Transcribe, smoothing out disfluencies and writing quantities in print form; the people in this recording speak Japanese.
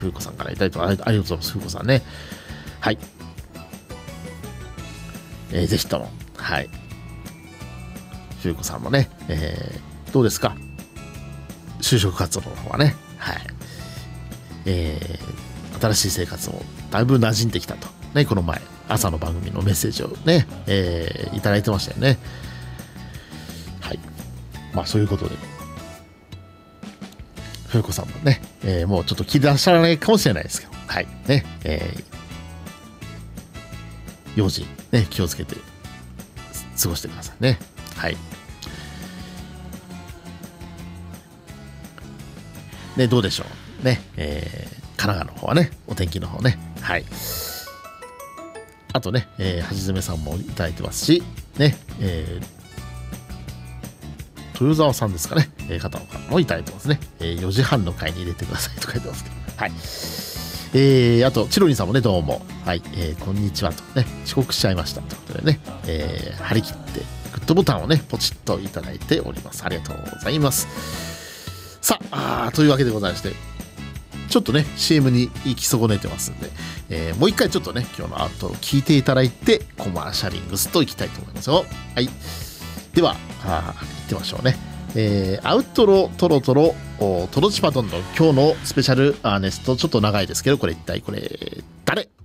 風子さんからいただいてありがとうございます。風子さんね。はい。ぜひとも、はい。風子さんもね、どうですか？就職活動の方はね。はい。新しい生活もだいぶ馴染んできたと。ね、この前、朝の番組のメッセージをね、いただいてましたよね。はい。まあ、そういうことで。風子さんもね、もうちょっと聞いてらっしゃらないかもしれないですけど、はい。ね、用心、ね、気をつけて過ごしてくださいね。はい。ね、どうでしょう。ね、神奈川の方はね、お天気の方ね。はい。あとね、橋爪さんもいただいてますし、ね、豊沢さんですかね、片岡もいただいてますね。4時半の会に入れてくださいと書いてますけど。はい。あと、チロリンさんもね、どうも。はい。こんにちはとね、遅刻しちゃいましたということでね、張り切って、グッドボタンをね、ポチッといただいております。ありがとうございます。さあ、というわけでございまして、ちょっとね CM に行き損ねてますんで、もう一回ちょっとね今日のアウトロ聞いていただいてコマーシャリングスといきたいと思いますよ。はい。では行ってみましょうね。アウトロトロトロトロチパドンの今日のスペシャルアーネスト、ちょっと長いですけど、これ一体これ誰